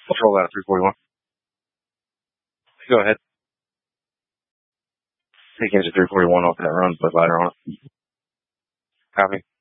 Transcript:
Let's roll that at 341. Go ahead. Take engine 341 off that run, but lighter on it. Copy.